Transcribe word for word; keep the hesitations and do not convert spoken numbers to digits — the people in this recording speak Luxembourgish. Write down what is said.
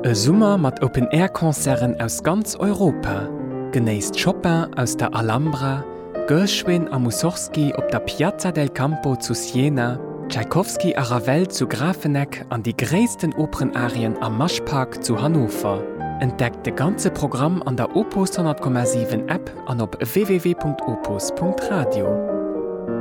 E Summer mat Open-Air-Konzeren aus ganz Europa. Genéisst Chopin aus der Alhambra, Gershwin a Mussorgsky op der Piazza del Campo zu Siena, Tschaikowski a Ravel zu Grafenegg an die gréissten Opernarien am Maschpark zu Hannover. Entdeckt de ganze Programm an der Opus hundert Komma sieben App an op w w w punkt opus punkt radio.